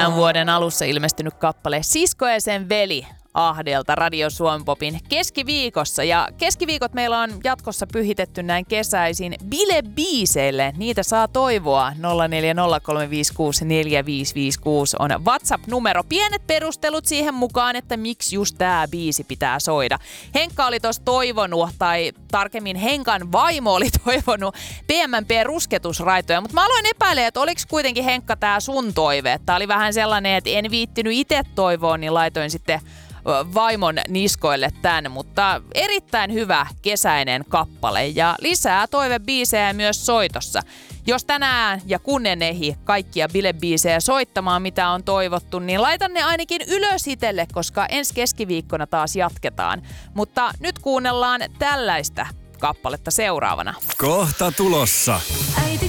tämän vuoden alussa ilmestynyt kappale Sisko ja sen veli Ahdelta Radio Suomi Popin keskiviikossa. Ja keskiviikot meillä on jatkossa pyhitetty näin kesäisin bilebiiseille. Niitä saa toivoa. 0403564556 on WhatsApp-numero. Pienet perustelut siihen mukaan, että miksi just tää biisi pitää soida. Henkka oli tossa toivonut, tai tarkemmin Henkan vaimo oli toivonut PMMP-rusketusraitoja. Mutta mä aloin epäilemään, että oliko kuitenkin Henkka tää sun toive. Tää oli vähän sellainen, että en viittinyt itse toivoa, niin laitoin sitten vaimon niskoille tän, mutta erittäin hyvä kesäinen kappale ja lisää toivebiisejä myös soitossa. Jos tänään ja kun en ehdi kaikkia bilebiisejä soittamaan, mitä on toivottu, niin laitan ne ainakin ylös itselle, koska ensi keskiviikkona taas jatketaan. Mutta nyt kuunnellaan tällaista kappaletta seuraavana. Kohta tulossa. Äiti